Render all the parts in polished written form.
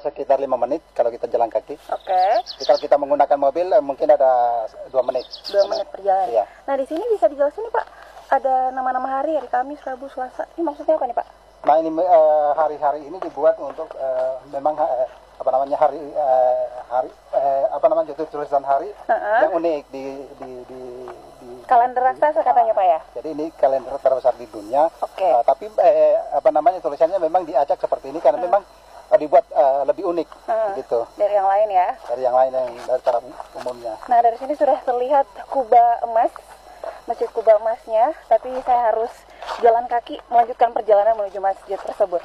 sekitar 5 menit kalau kita jalan kaki. Oke. Kalau kita menggunakan mobil mungkin ada 2 menit. 2 menit perjalanan. Iya. Nah, di sini bisa dijelasin nih Pak, ada nama-nama hari Kamis, Rabu, Selasa. Ini maksudnya apa nih Pak? Nah, ini hari-hari ini dibuat untuk memang tulisan hari yang unik di kalender raksasa katanya Pak ya. Jadi ini kalender terbesar di dunia. Oke. Tapi tulisannya memang diacak seperti ini karena memang dibuat lebih unik gitu. Dari yang lain ya. Dari yang lain yang dari cara umumnya. Nah, dari sini sudah terlihat Kuba Emas, Masjid Kuba Emasnya, tapi saya harus jalan kaki melanjutkan perjalanan menuju masjid tersebut.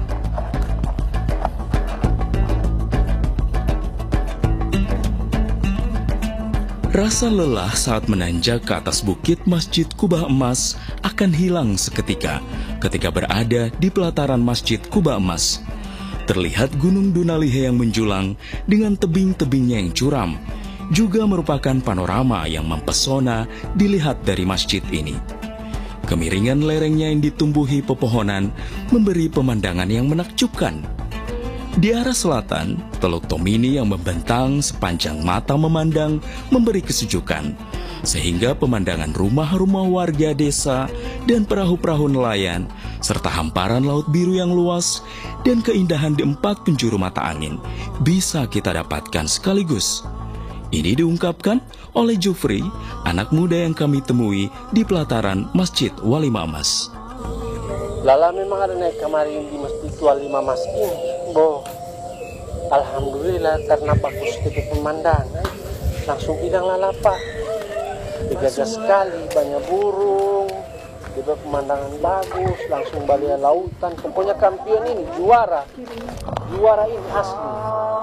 Rasa lelah saat menanjak ke atas bukit Masjid Kuba Emas akan hilang seketika ketika berada di pelataran Masjid Kuba Emas. Terlihat Gunung Dunalihe yang menjulang dengan tebing-tebingnya yang curam, juga merupakan panorama yang mempesona dilihat dari masjid ini. Kemiringan lerengnya yang ditumbuhi pepohonan memberi pemandangan yang menakjubkan. Di arah selatan, Teluk Tomini yang membentang sepanjang mata memandang memberi kesejukan, sehingga pemandangan rumah-rumah warga desa dan perahu-perahu nelayan, serta hamparan laut biru yang luas dan keindahan di 4 penjuru mata angin bisa kita dapatkan sekaligus. Ini diungkapkan oleh Jufri, anak muda yang kami temui di pelataran Masjid Walima Mas. Lala memang ada naik kemarin di Masjid Walima Mas ini. Alhamdulillah karena bagus itu pemandangan, langsung hilang lala Pak. Dijaga sekali, banyak burung, juga pemandangan bagus, langsung balik lautan. Pokoknya kampion ini juara ini asli.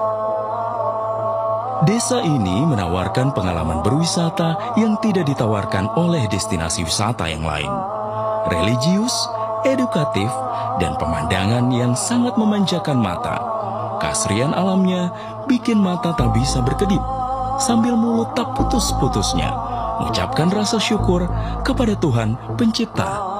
Desa ini menawarkan pengalaman berwisata yang tidak ditawarkan oleh destinasi wisata yang lain. Religius, edukatif, dan pemandangan yang sangat memanjakan mata. Keasrian alamnya bikin mata tak bisa berkedip, sambil mulut tak putus-putusnya mengucapkan rasa syukur kepada Tuhan Pencipta.